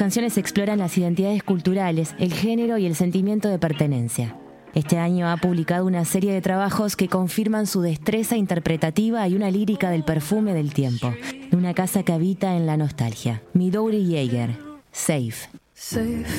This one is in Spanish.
canciones exploran las identidades culturales, el género y el sentimiento de pertenencia. Este año ha publicado una serie de trabajos que confirman su destreza interpretativa y una lírica del perfume del tiempo, de una casa que habita en la nostalgia. Midori Jaeger, Safe. Safe